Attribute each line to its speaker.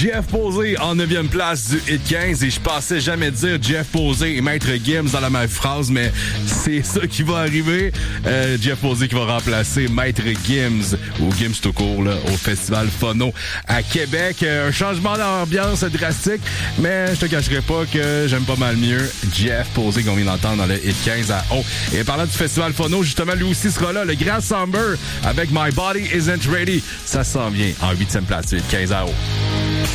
Speaker 1: Jeff Posey en 9e place du Hit 15 et je pensais jamais dire Jeff Posey et Maître Gims dans la même phrase, mais c'est ça qui va arriver. Jeff Posey qui va remplacer Maître Gims ou Gims tout court là, au Festival Phono à Québec. Un changement d'ambiance drastique, mais je te cacherai pas que j'aime pas mal mieux Jeff Posey qu'on vient d'entendre dans le Hit 15 à haut. Et parlant du Festival Phono, justement, lui aussi sera là, le Grand Somber avec My Body Isn't Ready. Ça s'en vient en 8e place du Hit 15 à haut.